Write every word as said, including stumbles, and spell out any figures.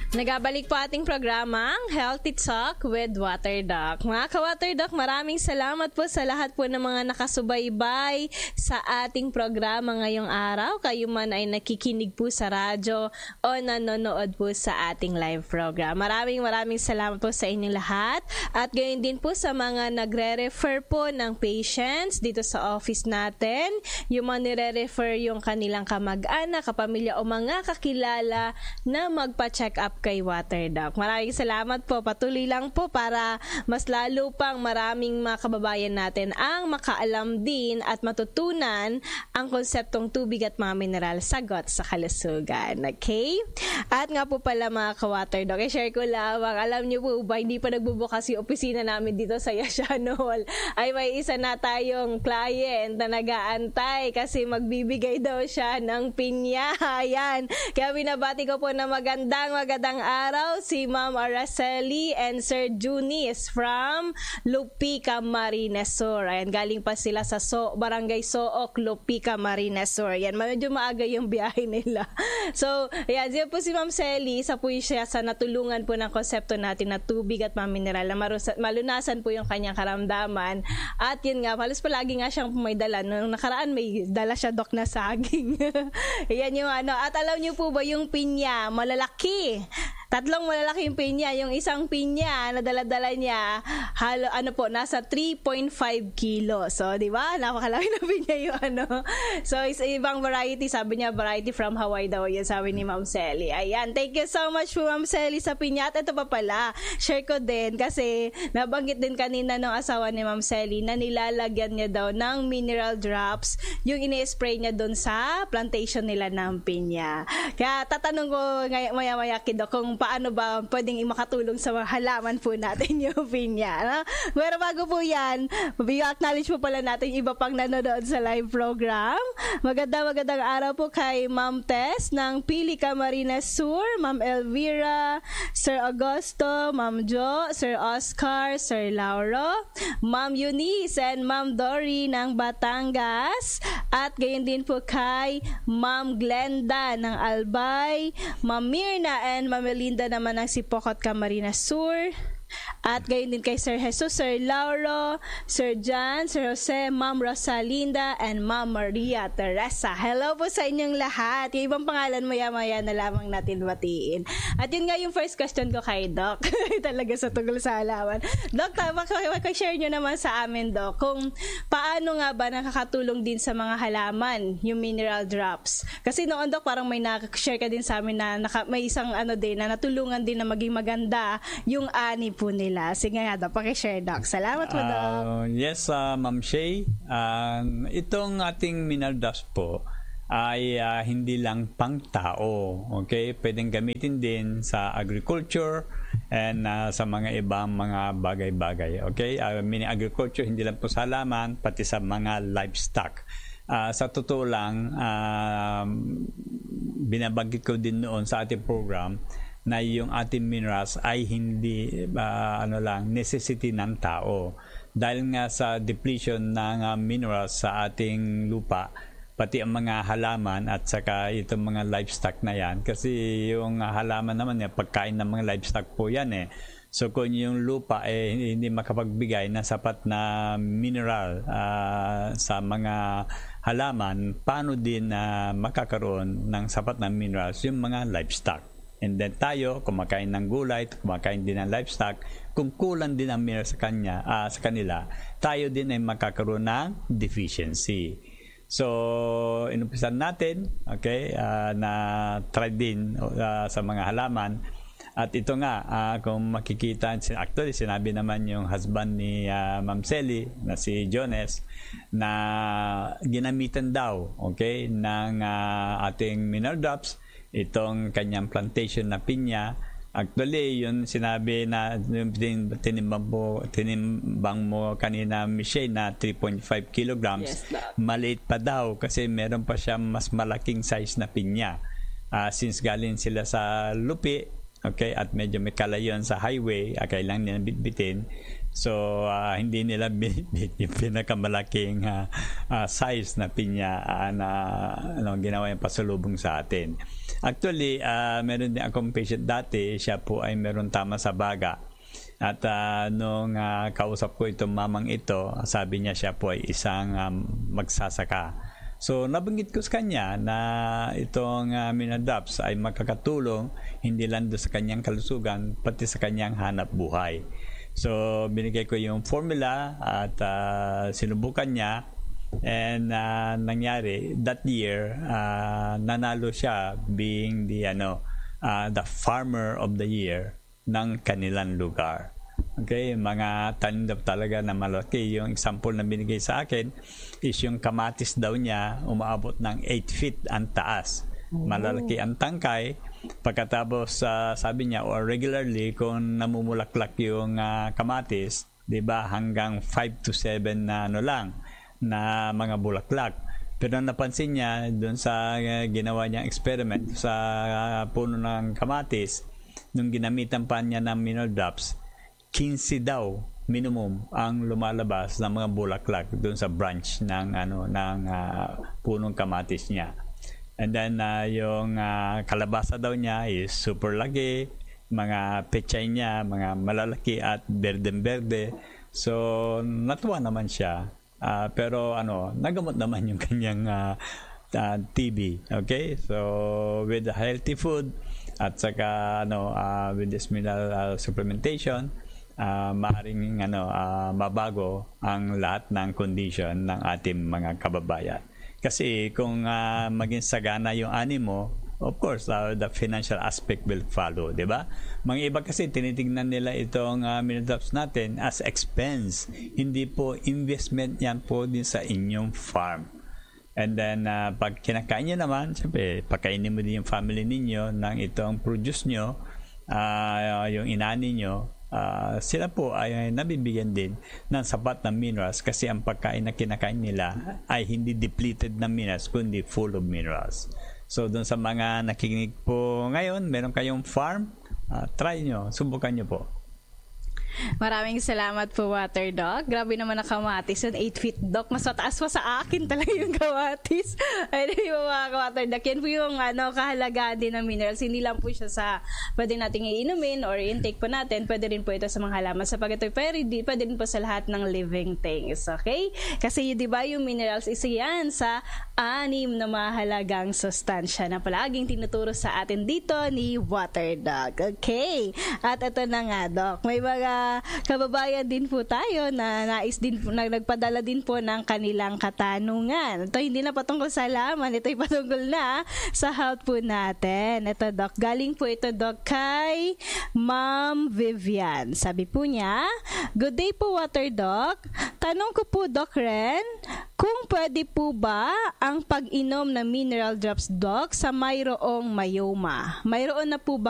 Nagabalik po ating programang Healthy Talk with Waterdoc. Mga ka-Waterdoc, maraming salamat po sa lahat po ng mga nakasubaybay sa ating programa ngayong araw. Kayo man ay nakikinig po sa radyo o nanonood po sa ating live program. Maraming maraming salamat po sa inyong lahat. At gayon din po sa mga nagre-refer po ng patients dito sa office natin. Yung mga nire-refer yung kanilang kamag-anak, kapamilya o mga kakilala na magpa-check up kay Waterdoc. Maraming salamat po. Patuloy lang po para mas lalo pang maraming mga kababayan natin ang makaalam din at matutunan ang konseptong tubig at mga mineral sagot sa kalusugan. Okay? At nga po pala mga ka-Waterdoc, i-share ko lamang. Alam niyo po ba, hindi pa nagbubukas yung opisina namin dito sa Yashano Hall. Ay may isa na tayong client na nag-aantay kasi magbibigay daw siya ng pinya. Ayan. Kaya binabati ko po na magandang magandang Magandang araw si Ma'am Araceli and Sir Junis from Lupica, Camarines Sur. Ayan, galing pa sila sa so, Barangay Sook, Lupica, Camarines Sur. Ayan, medyo maaga yung biyahe nila. So, ayan, siya po si Ma'am Celi, isa po siya sa natulungan po ng konsepto natin na tubig at mga mineral na marusa, malunasan po yung kanyang karamdaman. At yun nga, halos palagi nga siyang may dala. Nung nakaraan, may dala siya dok na saging. Ayan yung ano. At alam niyo po ba yung pinya, malalaki. Tatlong malalaking pinya. Yung isang pinya na dala-dala niya, halo, ano po, nasa three point five kilos. So, di ba? Napakalaki na pinya yung ano. So, is ibang variety. Sabi niya, variety from Hawaii daw yun, sabi ni Ma'am Celi. Ayan. Thank you so much po, Ma'am Celi, sa pinya. At ito pa pala, share ko din kasi nabanggit din kanina ng asawa ni Ma'am Celi na nilalagyan niya daw ng mineral drops yung ini-spray niya doon sa plantation nila ng pinya. Kaya tatanong ko maya-maya kido kung paano ba pwedeng makatulong sa halaman po natin yung pinya. No? Pero bago po yan, i-acknowledge po pala natin iba pang nanonood sa live program. Maganda magandang araw po kay Ma'am Tess ng Pili, Camarines Sur, Ma'am Elvira, Sir Augusto, Ma'am Jo, Sir Oscar, Sir Lauro, Ma'am Eunice and Ma'am Dory ng Batangas, at gayon din po kay Ma'am Glenda ng Albay, Ma'am Mirna and Ma'am Melinda naman ng Sipocot, Camarines Sur. At gayon din kay Sir Jesus, Sir Lauro, Sir John, Sir Jose, Ma'am Rosalinda, and Ma'am Maria Teresa. Hello po sa inyong lahat. Yung ibang pangalan maya-maya na lamang natin batiin. At yun nga yung first question ko kay Doc. Talaga sa tungkol sa halaman. Doc, maka-share nyo naman sa amin, Doc, kung paano nga ba nakakatulong din sa mga halaman yung mineral drops. Kasi noon, Doc, parang may na-share ka din sa amin na naka, may isang ano din, na natulungan din na maging maganda yung ani po nila. Sige nga daw, pakishare, Doc. Salamat po, Doc. Uh, yes, uh, Ma'am Shay. Uh, itong ating mineral drops po ay uh, hindi lang pang tao. Okay? Pwedeng gamitin din sa agriculture and uh, sa mga ibang mga bagay-bagay. Okay? Uh, meaning agriculture, hindi lang po sa halaman, pati sa mga livestock. Uh, sa totoo lang, uh, binabanggit ko din noon sa ating program na yung ating minerals ay hindi uh, ano lang necessity ng tao, dahil nga sa depletion ng uh, minerals sa ating lupa, pati ang mga halaman at saka itong mga livestock na yan, kasi yung uh, halaman naman eh, pagkain ng mga livestock po yan eh. So kung yung lupa eh hindi makapagbigay ng sapat na mineral uh, sa mga halaman, paano din uh, makakaroon ng sapat na minerals yung mga livestock? And then tayo, kumakain ng gulay, kumakain din ng livestock, kung kulang din ang mineral sa, kanya, uh, sa kanila, tayo din ay makakaroon ng deficiency. So, inumpisan natin, okay, uh, na try din uh, sa mga halaman. At ito nga, uh, kung makikita, actually, sinabi naman yung husband ni uh, Ma'am Celi, na si Jones, na ginamitan daw, okay, ng uh, ating mineral drops, itong kanyang plantation na pinya. Actually, yun sinabi na tinimbang mo, tinimbang mo kanina, Michelle, na three point five kilograms. Yes, maliit pa daw kasi meron pa siya mas malaking size na pinya. Uh, since galing sila sa lupi, okay, at medyo may kalayon sa highway, uh, kailangan nila bitbitin. So, uh, hindi nila binibit yung pinakamalaking uh, uh, size na pinya uh, na ano, ginawa yung pasalubong sa atin. Actually, uh, meron din akong patient dati, siya po ay meron tama sa baga. At uh, nung uh, kausap ko itong mamang ito, sabi niya siya po ay isang um, magsasaka. So, nabanggit ko sa kanya na itong uh, Minadrops ay makakatulong hindi lang doon sa kanyang kalusugan, pati sa kanyang hanap buhay. So, binigay ko yung formula at uh, sinubukan niya, and uh, nangyari that year, uh, nanalo siya being the ano uh, the farmer of the year ng kanilang lugar. Okay, mga tanim talaga na malaki. Yung example na binigay sa akin is yung kamatis daw niya umaabot ng eight feet ang taas. Malalaki ang tangkay. Pagkatapos uh, sabi niya, or regularly kung namumulaklak yung uh, kamatis, 'di ba, hanggang five to seven na ano lang na mga bulaklak. Pero napansin niya doon sa uh, ginawa niyang experiment sa uh, puno ng kamatis, nung ginamitan pa niya ng mineral drops, fifteen daw minimum ang lumalabas ng mga bulaklak doon sa branch ng ano ng uh, punong kamatis niya. And then uh, yung uh, kalabasa daw niya is super laki, mga pechay niya, mga malalaki at berde-berde. So natuwa naman siya. Uh, pero ano, nagamot naman yung kanyang uh, uh, T B. Okay? So with the healthy food at saka ano uh, with this mineral uh, supplementation, uh, maaaring ano uh, mabago ang lahat ng condition ng ating mga kababayan. Kasi kung uh, maging sagana yung animo, of course, uh, the financial aspect will follow, di ba? Mga iba kasi tinitingnan nila itong uh, Minadrops natin as expense. Hindi po investment yan po din sa inyong farm. And then, uh, pag kinakain nyo naman, siyempre, pagkainin mo din yung family ninyo ng itong produce nyo, uh, yung inani nyo, Uh, sila po ay nabibigyan din ng sapat na minerals kasi ang pagkain na kinakain nila ay hindi depleted ng minerals kundi full of minerals. So doon sa mga nakikinig po ngayon, meron kayong farm, uh, try nyo, subukan nyo po. Maraming salamat po, Water Doc. Grabe naman ang kamatis. Yung eight feet, Doc. Mas mataas pa sa akin talaga yung kamatis. Ay, di ba mga Water Doc? Yan po yung ano, kahalagaan din ng minerals. Hindi lang po siya sa pwede nating iinumin or intake po natin. Pwede rin po ito sa mga halaman. Sa pagkatoy, pwede, pwede rin po sa lahat ng living things. Okay? Kasi di ba yung minerals, isa yan sa anim na mahalagang sustansya na palaging tinuturo sa atin dito ni Water Doc. Okay? At ito na nga, Doc. May mga kababayan din po tayo na nais din po, na nagpadala din po ng kanilang katanungan. Ito hindi na patungkol sa laman, ito ay patungkol na sa health po natin. Ito, Doc, galing po ito, Doc, kay Ma'am Vivian. Sabi po niya, good day po, Water Doc. Tanong ko po, Doc Ren, kung pwede po ba ang pag-inom ng mineral drops, Doc, sa mayroong myoma? Mayroon na po ba